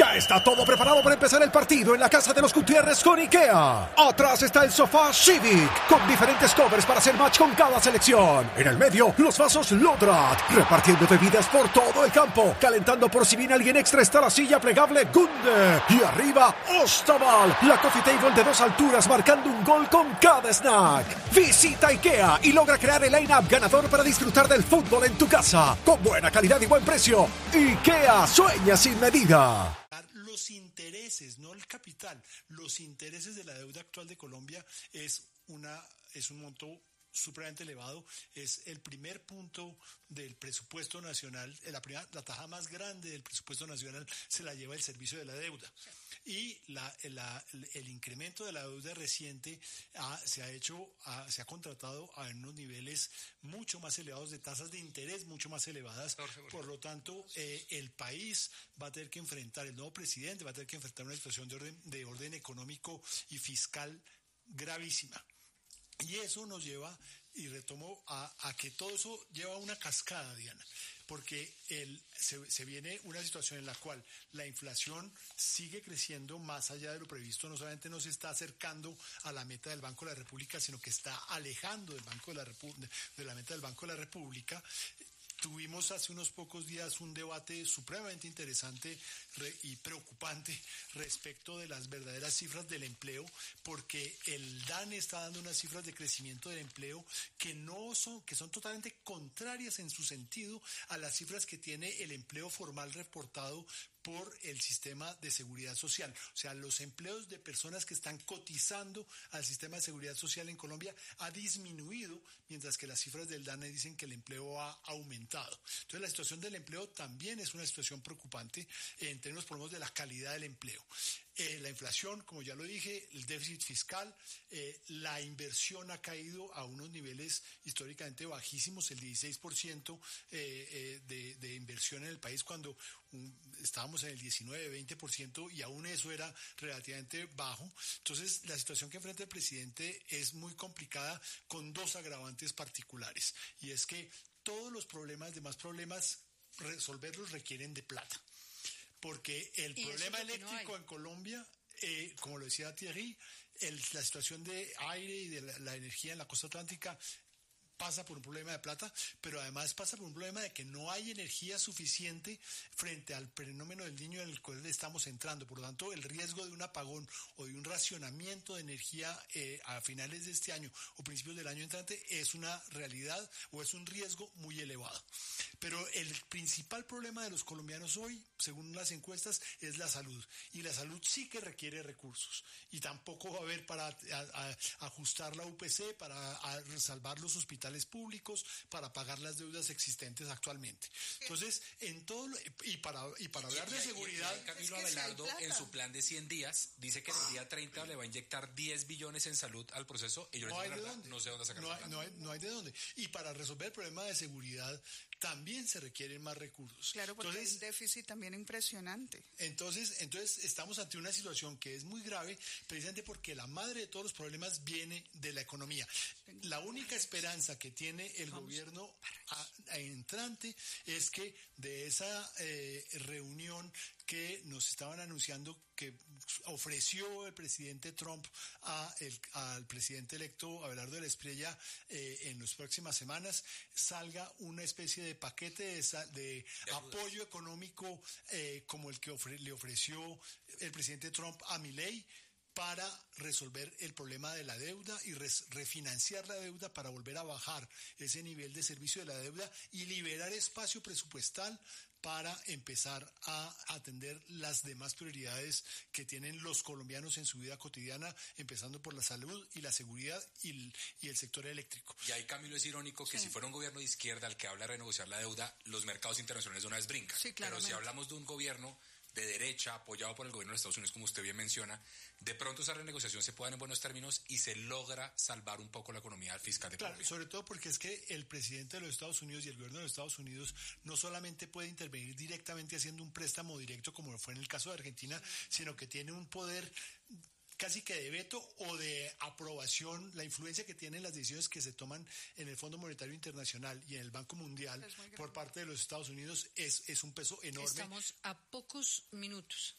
Ya está todo preparado para empezar el partido en la casa de los Gutiérrez con IKEA. Atrás está el sofá Civic, con diferentes covers para hacer match con cada selección. En el medio, los vasos Lodrat, repartiendo bebidas por todo el campo. Calentando por si viene alguien extra está la silla plegable Gunde. Y arriba, Ostaval, la coffee table de 2 alturas marcando un gol con cada snack. Visita IKEA y logra crear el line-up ganador para disfrutar del fútbol en tu casa. Con buena calidad y buen precio. IKEA sueña sin medida. Los intereses, no el capital, los intereses de la deuda actual de Colombia es un monto supremamente elevado, es el primer punto del presupuesto nacional, la tasa más grande del presupuesto nacional se la lleva el servicio de la deuda. Y el incremento de la deuda reciente se ha contratado a unos niveles mucho más elevados de tasas de interés mucho más elevadas. Por lo tanto, el país va a tener que enfrentar, el nuevo presidente va a tener que enfrentar una situación de orden económico y fiscal gravísima. Y eso nos lleva, y retomo, a que todo eso lleva a una cascada, Diana, porque se viene una situación en la cual la inflación sigue creciendo más allá de lo previsto, no solamente no se está acercando a la meta del Banco de la República, sino que está alejando de la meta del Banco de la República. Tuvimos hace unos pocos días un debate supremamente interesante y preocupante respecto de las verdaderas cifras del empleo, porque el DANE está dando unas cifras de crecimiento del empleo que son totalmente contrarias en su sentido a las cifras que tiene el empleo formal reportado por el sistema de seguridad social. O sea, los empleos de personas que están cotizando al sistema de seguridad social en Colombia ha disminuido, mientras que las cifras del DANE dicen que el empleo ha aumentado. Entonces, la situación del empleo también es una situación preocupante en términos, por lo menos, de la calidad del empleo. La inflación, como ya lo dije, el déficit fiscal, la inversión ha caído a unos niveles históricamente bajísimos, el 16% de inversión en el país cuando estábamos en el 19-20% y aún eso era relativamente bajo. Entonces, la situación que enfrenta el presidente es muy complicada con 2 agravantes particulares, y es que todos los demás problemas, resolverlos requieren de plata. Porque el problema eléctrico en Colombia, como lo decía Thierry, la situación de aire y de la energía en la costa atlántica pasa por un problema de plata, pero además pasa por un problema de que no hay energía suficiente frente al fenómeno del Niño en el cual estamos entrando. Por lo tanto, el riesgo de un apagón o de un racionamiento de energía a finales de este año o principios del año entrante es una realidad o es un riesgo muy elevado. Pero el principal problema de los colombianos hoy, según las encuestas, es la salud. Y la salud sí que requiere recursos. Y tampoco va a haber para ajustar la UPC, para salvar los hospitales públicos, para pagar las deudas existentes actualmente. Entonces, en todo y para hablar de seguridad, Camilo Abelardo, en su plan de 100 días, dice que en el día 30 le va a inyectar 10 billones en salud al proceso. Y yo no hay de dónde. No sé dónde sacar no hay de dónde. Y para resolver el problema de seguridad también se requieren más recursos. Claro, porque hay un déficit también impresionante. Entonces estamos ante una situación que es muy grave, precisamente porque la madre de todos los problemas viene de la economía. La única esperanza que tiene el gobierno entrante es que de esa reunión que nos estaban anunciando que ofreció el presidente Trump al presidente electo Abelardo de la Espriella en las próximas semanas, salga una especie de paquete de apoyo económico como el que le ofreció el presidente Trump a Milei, para resolver el problema de la deuda y refinanciar la deuda para volver a bajar ese nivel de servicio de la deuda y liberar espacio presupuestal para empezar a atender las demás prioridades que tienen los colombianos en su vida cotidiana, empezando por la salud y la seguridad y el sector eléctrico. Y ahí, Camilo, es irónico que si fuera un gobierno de izquierda el que habla de renegociar la deuda, los mercados internacionales de una vez brincan. Sí, pero si hablamos de un gobierno de derecha, apoyado por el gobierno de Estados Unidos, como usted bien menciona, de pronto esa renegociación se puede dar en buenos términos y se logra salvar un poco la economía fiscal de Colombia. Claro, sobre todo porque es que el presidente de los Estados Unidos y el gobierno de los Estados Unidos no solamente puede intervenir directamente haciendo un préstamo directo, como fue en el caso de Argentina, sino que tiene un poder casi que de veto o de aprobación. La influencia que tienen las decisiones que se toman en el Fondo Monetario Internacional y en el Banco Mundial por parte de los Estados Unidos es un peso enorme. Estamos a pocos minutos